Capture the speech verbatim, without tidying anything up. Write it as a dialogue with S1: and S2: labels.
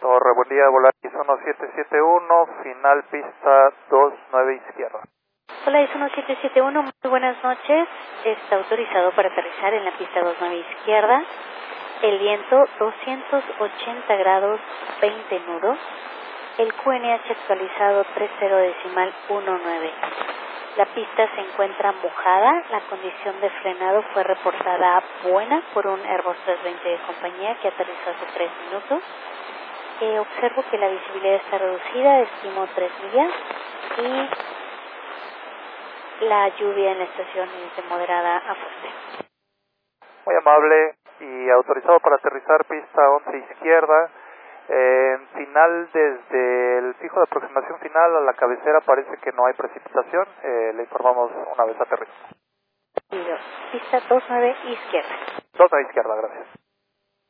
S1: Torre, buen día, Volaris uno siete siete uno, final pista dos nueve izquierda.
S2: Volaris uno siete siete uno, muy buenas noches. Está autorizado para aterrizar en la pista dos nueve izquierda. El viento doscientos ochenta grados veinte nudos. El Q N H actualizado treinta decimal diecinueve. La pista se encuentra mojada. La condición de frenado fue reportada buena por un Airbus trescientos veinte de compañía que aterrizó hace tres minutos. Eh, observo que la visibilidad está reducida, estimo tres millas, y la lluvia en la estación es de moderada a fuerte.
S1: Muy amable, y autorizado para aterrizar pista once izquierda. Eh, en final, desde el fijo de aproximación final a la cabecera parece que no hay precipitación. Eh, le informamos una vez aterrizado.
S2: Pista dos nueve izquierda.
S1: dos nueve izquierda, gracias.